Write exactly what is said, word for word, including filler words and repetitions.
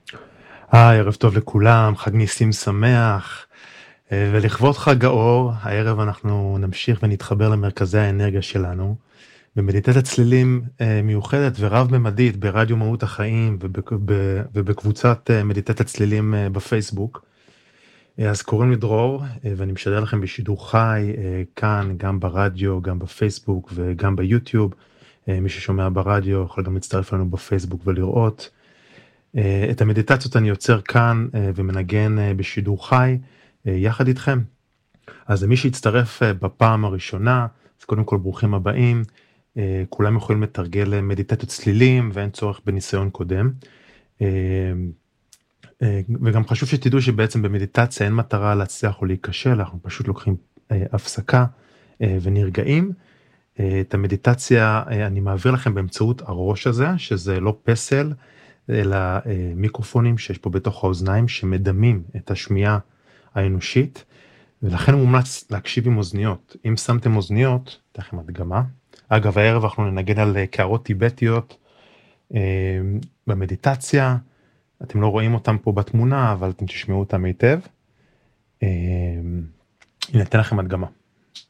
היי, ערב טוב לכולם, חג ניסים שמח, אה, ולכבוד חג האור, הערב אנחנו נמשיך ונתחבר למרכזי האנרגיה שלנו, במדיטציית צלילים אה, מיוחדת ורב-ממדית ברדיו מהות החיים ובק- ב- ובקבוצת אה, מדיטציית צלילים אה, בפייסבוק. אה, אז קוראים לי דרור, אה, ואני משדר לכם בשידור חי אה, כאן, גם ברדיו, גם בפייסבוק וגם ביוטיוב. אה, מי ששומע ברדיו יכול גם להצטרף לנו בפייסבוק ולראות. אה, את המדיטציות אני יוצר כאן אה, ומנגן אה, בשידור חי אה, יחד איתכם. אז למי שהצטרף אה, בפעם הראשונה, אז קודם כל ברוכים הבאים. אה, כולם יכולים לתרגל אה, מדיטציות צלילים ואין צורך בניסיון קודם. אה, אה, וגם חשוב שתדעו שבעצם במדיטציה אין מטרה להצליח או להיכשל, אנחנו פשוט לוקחים אה, הפסקה אה, ונרגעים. אה, את המדיטציה אה, אני מעביר לכם באמצעות הראש הזה, שזה לא פסל, אלא אה, מיקרופונים שיש פה בתוך האוזניים שמדמים את השמיעה האנושית, ולכן מומלץ להקשיב עם אוזניות. אם שמתם אוזניות, תכף הדגמה. אגב, הערב אנחנו ננגן על אה, קערות טיבטיות אה, במדיטציה. אתם לא רואים אותם פה בתמונה, אבל אתם תשמעו אותם היטב. אה, הנה, אתן לכם הדגמה.